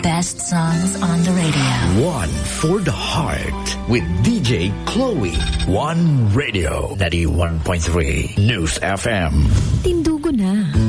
Best songs on the radio. One for the heart with DJ Chloe. One Radio 91.3 News FM. Tindugo na.